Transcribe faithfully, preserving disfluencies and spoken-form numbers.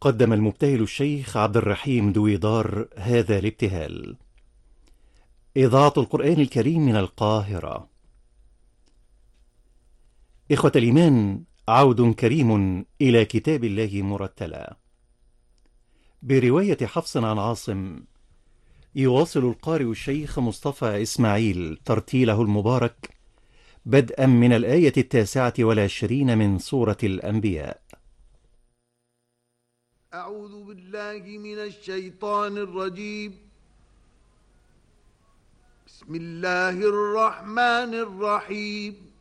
قدم المبتهل الشيخ عبد الرحيم دويدار هذا الابتهال. إذاعة القرآن الكريم من القاهرة. إخوة الإيمان، عود كريم إلى كتاب الله مرتلا برواية حفص عن عاصم. يواصل القارئ الشيخ مصطفى إسماعيل ترتيله المبارك بدءا من الآية التاسعة والعشرين من سورة الأنبياء. أعوذ بالله من الشيطان الرجيم. بسم الله الرحمن الرحيم.